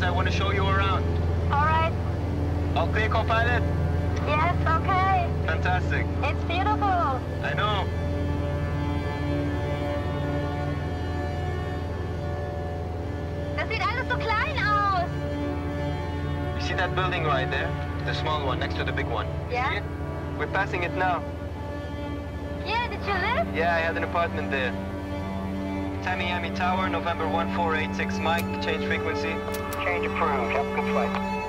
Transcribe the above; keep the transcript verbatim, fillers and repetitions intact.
because I want to show you around. All right. All clear, co-pilot? Yes, okay. Fantastic. It's beautiful. I know. Das sieht alles so klein aus. You see that building right there? The small one next to the big one. You Yeah. see it? We're passing it now. Yeah, did you live? Yeah, I had an apartment there. Tamiami Tower, November one four eight six Mike, change frequency. Change approved. Have a good flight.